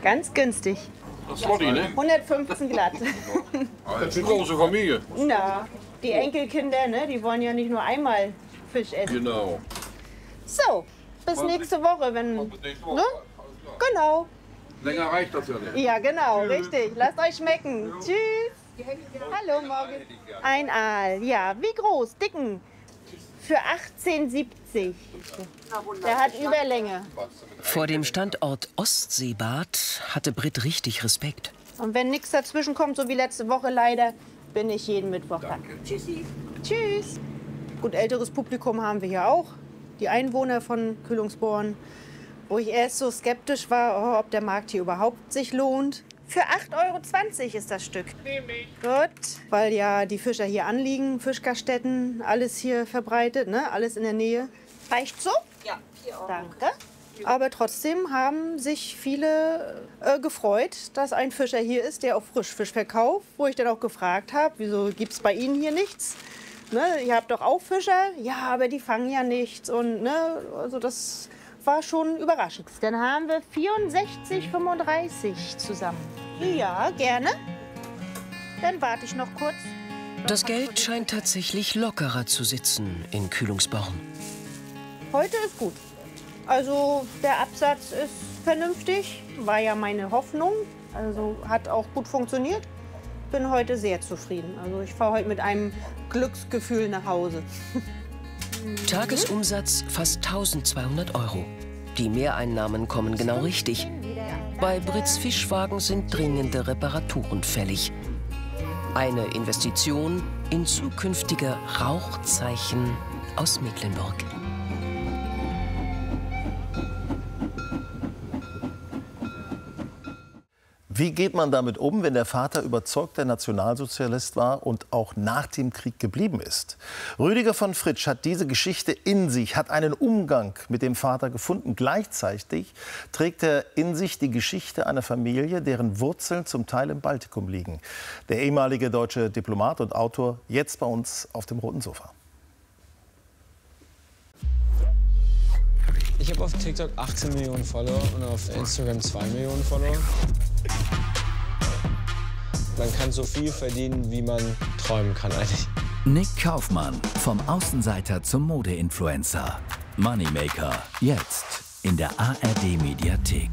Ganz günstig. Das ist Lotti, ne? 115 glatt. Das ist eine große Familie. Na, die Enkelkinder, ne, die wollen ja nicht nur einmal Fisch essen. Genau. So, bis nächste Woche, wenn... Ne? Genau. Länger reicht das ja nicht. Ja, genau, richtig. Lasst euch schmecken. Tschüss. Hallo, morgen. Ein Aal, ja. Wie groß? Dicken? Für 18,70. Der hat Überlänge. Vor dem Standort Ostseebad hatte Britt richtig Respekt. Und wenn nichts dazwischen kommt, so wie letzte Woche leider, bin ich jeden Mittwoch da. Tschüssi. Tschüss. Gut, älteres Publikum haben wir hier auch. Die Einwohner von Kühlungsborn. Wo ich erst so skeptisch war, ob der Markt hier überhaupt sich lohnt. Für 8,20 € ist das Stück. Gut, weil ja die Fischer hier anliegen, Fischgaststätten, alles hier verbreitet, ne? Alles in der Nähe. Reicht so? Ja, hier auch. Danke. Aber trotzdem haben sich viele gefreut, dass ein Fischer hier ist, der auch Frischfisch verkauft. Wo ich dann auch gefragt habe, wieso gibt es bei Ihnen hier nichts? Ne? Ihr habt doch auch Fischer? Ja, aber die fangen ja nichts. Und, ne? Also das war schon überraschend. Dann haben wir 64,35 zusammen. Ja, gerne. Dann warte ich noch kurz. Das Geld scheint tatsächlich lockerer zu sitzen in Kühlungsborn. Heute ist gut. Also der Absatz ist vernünftig, war ja meine Hoffnung. Also hat auch gut funktioniert. Bin heute sehr zufrieden. Also ich fahre heute mit einem Glücksgefühl nach Hause. Tagesumsatz fast 1.200 €. Die Mehreinnahmen kommen genau richtig. Bei Britts Fischwagen sind dringende Reparaturen fällig. Eine Investition in zukünftige Rauchzeichen aus Mecklenburg. Wie geht man damit um, wenn der Vater überzeugter Nationalsozialist war und auch nach dem Krieg geblieben ist? Rüdiger von Fritsch hat diese Geschichte in sich, hat einen Umgang mit dem Vater gefunden. Gleichzeitig trägt er in sich die Geschichte einer Familie, deren Wurzeln zum Teil im Baltikum liegen. Der ehemalige deutsche Diplomat und Autor jetzt bei uns auf dem roten Sofa. Ich habe auf TikTok 18 Millionen Follower und auf Instagram 2 Millionen Follower. Man kann so viel verdienen, wie man träumen kann eigentlich. Nick Kaufmann, vom Außenseiter zum Mode-Influencer. Moneymaker, jetzt in der ARD-Mediathek.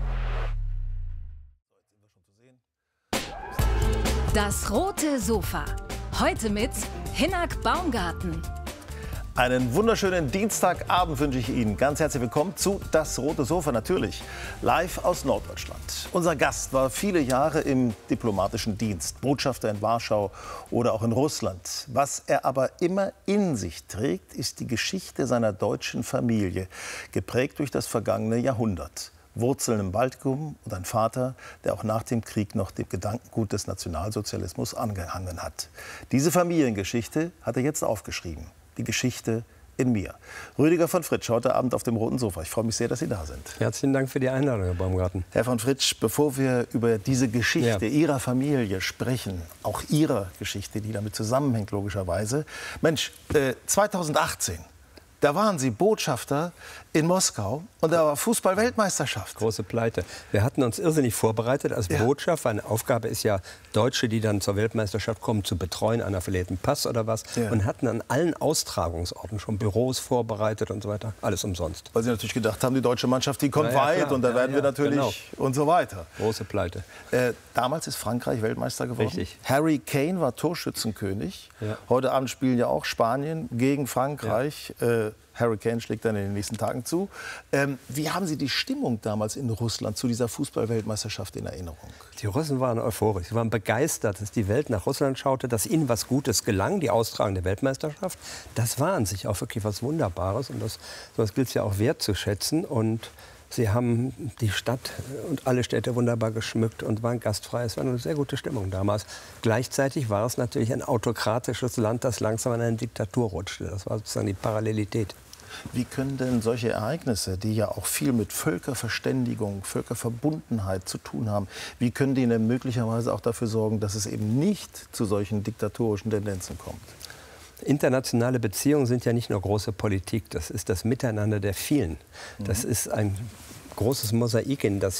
Das rote Sofa. Heute mit Hinak Baumgarten. Einen wunderschönen Dienstagabend wünsche ich Ihnen. Ganz herzlich willkommen zu Das rote Sofa, natürlich live aus Norddeutschland. Unser Gast war viele Jahre im diplomatischen Dienst, Botschafter in Warschau oder auch in Russland. Was er aber immer in sich trägt, ist die Geschichte seiner deutschen Familie, geprägt durch das vergangene Jahrhundert. Wurzeln im Baltikum und ein Vater, der auch nach dem Krieg noch dem Gedankengut des Nationalsozialismus angehangen hat. Diese Familiengeschichte hat er jetzt aufgeschrieben. Die Geschichte in mir. Rüdiger von Fritsch, heute Abend auf dem roten Sofa. Ich freue mich sehr, dass Sie da sind. Herzlichen Dank für die Einladung, Herr Baumgarten. Herr von Fritsch, bevor wir über diese Geschichte Ihrer Familie sprechen, auch Ihrer Geschichte, die damit zusammenhängt, logischerweise. Mensch, 2018, da waren Sie Botschafter in Moskau und da war Fußball-Weltmeisterschaft. Große Pleite. Wir hatten uns irrsinnig vorbereitet als Botschafter. Eine Aufgabe ist ja, Deutsche, die dann zur Weltmeisterschaft kommen, zu betreuen, einer verlehrten Pass oder was. Ja. Und hatten an allen Austragungsorten schon Büros vorbereitet und so weiter. Alles umsonst. Weil Sie natürlich gedacht haben, die deutsche Mannschaft, die kommt weit klar. Und da werden wir natürlich und so weiter. Große Pleite. Damals ist Frankreich Weltmeister geworden. Richtig. Harry Kane war Torschützenkönig. Ja. Heute Abend spielen ja auch Spanien gegen Frankreich. Ja. Harry Kane schlägt dann in den nächsten Tagen zu. Wie haben Sie die Stimmung damals in Russland zu dieser Fußball-Weltmeisterschaft in Erinnerung? Die Russen waren euphorisch. Sie waren begeistert, dass die Welt nach Russland schaute, dass ihnen was Gutes gelang, die Austragung der Weltmeisterschaft. Das war an sich auch wirklich was Wunderbares. Und das gilt es ja auch wertzuschätzen. Und sie haben die Stadt und alle Städte wunderbar geschmückt und waren gastfrei. Es war eine sehr gute Stimmung damals. Gleichzeitig war es natürlich ein autokratisches Land, das langsam in eine Diktatur rutschte. Das war sozusagen die Parallelität. Wie können denn solche Ereignisse, die ja auch viel mit Völkerverständigung, Völkerverbundenheit zu tun haben, wie können die denn möglicherweise auch dafür sorgen, dass es eben nicht zu solchen diktatorischen Tendenzen kommt? Internationale Beziehungen sind ja nicht nur große Politik, das ist das Miteinander der vielen. Das ist ein großes Mosaik, in das